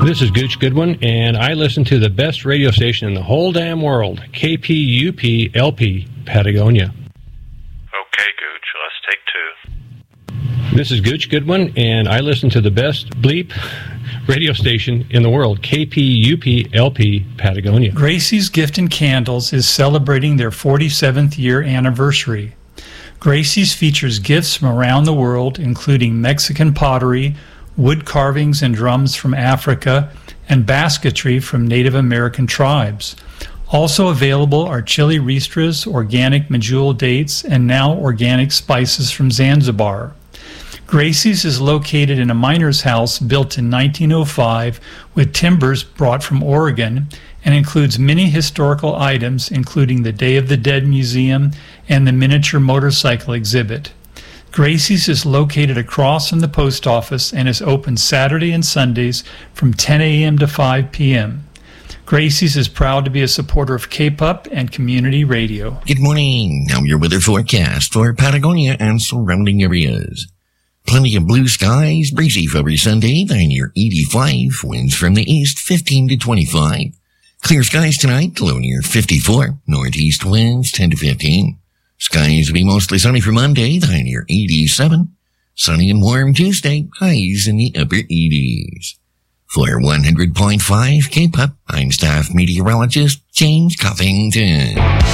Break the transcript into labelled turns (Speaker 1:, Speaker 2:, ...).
Speaker 1: This is Gooch Goodwin, and I listen to the best radio station in the whole damn world, KPUP-LP, Patagonia.
Speaker 2: Okay, Gooch, let's take two.
Speaker 1: This is Gooch Goodwin, and I listen to the best bleep radio station in the world, KPUP-LP, Patagonia.
Speaker 3: Gracie's Gift and Candles is celebrating their 47th year anniversary. Gracie's features gifts from around the world, including Mexican pottery, wood carvings and drums from Africa, and basketry from Native American tribes. Also available are chili ristras, organic medjool dates, and now organic spices from Zanzibar. Gracie's is located in a miner's house built in 1905 with timbers brought from Oregon and includes many historical items, including the Day of the Dead Museum and the miniature motorcycle exhibit. Gracie's is located across from the post office and is open Saturday and Sundays from 10 a.m. to 5 p.m. Gracie's is proud to be a supporter of K-Pup and community radio.
Speaker 4: Good morning. Now your weather forecast for Patagonia and surrounding areas. Plenty of blue skies, breezy for every Sunday, high near 85, winds from the east 15 to 25. Clear skies tonight, low near 54, northeast winds 10 to 15. Skies will be mostly sunny for Monday, high near 87. Sunny and warm Tuesday, highs in the upper 80s. For 100.5 K-Pup, I'm staff meteorologist James Covington.